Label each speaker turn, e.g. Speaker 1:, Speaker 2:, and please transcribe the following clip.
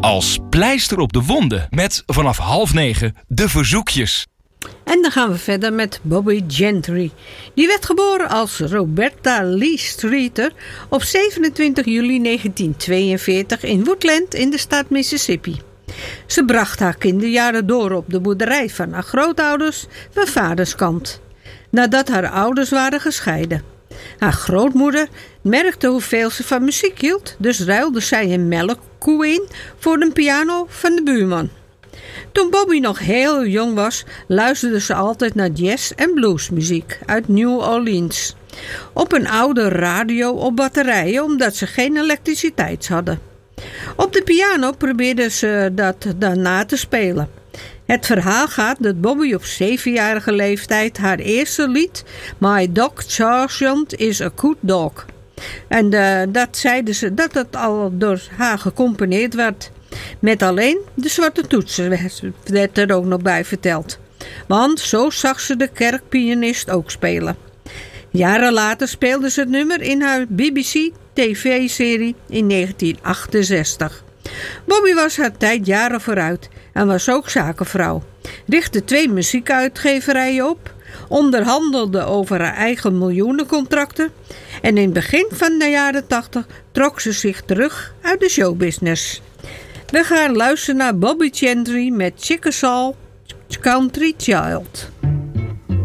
Speaker 1: als pleister op de wonden. Met vanaf 8:30 de verzoekjes.
Speaker 2: En dan gaan we verder met Bobbie Gentry. Die werd geboren als Roberta Lee Streeter op 27 juli 1942 in Woodland in de staat Mississippi. Ze bracht haar kinderjaren door op de boerderij van haar grootouders van vaderskant, nadat haar ouders waren gescheiden. Haar grootmoeder merkte hoeveel ze van muziek hield, dus ruilde zij een melkkoe in voor een piano van de buurman. Toen Bobbie nog heel jong was, luisterde ze altijd naar jazz- en bluesmuziek uit New Orleans. Op een oude radio op batterijen, omdat ze geen elektriciteit hadden. Op de piano probeerde ze dat daarna te spelen. Het verhaal gaat dat Bobbie op 7-jarige leeftijd haar eerste lied My Dog Sergeant is a Good Dog. En dat zeiden ze dat het al door haar gecomponeerd werd. Met alleen de zwarte toetsen werd er ook nog bij verteld. Want zo zag ze de kerkpianist ook spelen. Jaren later speelde ze het nummer in haar BBC-tv-serie in 1968. Bobbie was haar tijd jaren vooruit en was ook zakenvrouw. Richtte 2 muziekuitgeverijen op, onderhandelde over haar eigen miljoenencontracten en in het begin van de jaren 80 trok ze zich terug uit de showbusiness. We gaan luisteren naar Bobbie Gentry met Chickasaw Country Child.